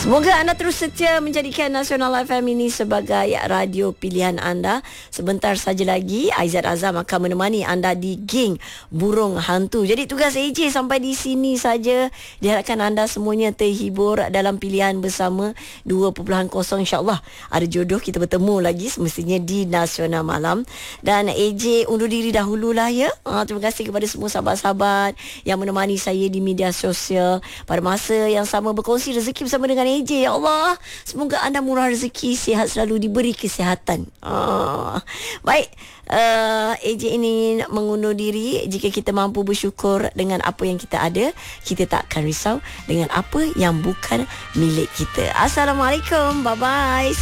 Semoga anda terus setia menjadikan Nasional FM ini sebagai radio pilihan anda. Sebentar saja lagi Aizat Azam akan menemani anda di Geng Burung Hantu. Jadi tugas AJ sampai di sini saja. Diharapkan anda semuanya terhibur dalam pilihan bersama 2.0. InsyaAllah ada jodoh kita bertemu lagi semestinya di Nasional Malam. Dan AJ undur diri dahululah ya. Terima kasih kepada semua sahabat-sahabat yang menemani saya di media sosial pada masa yang sama, berkongsi rezeki bersama dengan AJ. Ya Allah, semoga anda murah rezeki, sihat selalu, diberi kesihatan. Baik, AJ ini mengundur diri. Jika kita mampu bersyukur dengan apa yang kita ada, kita tak akan risau dengan apa yang bukan milik kita. Assalamualaikum, bye bye.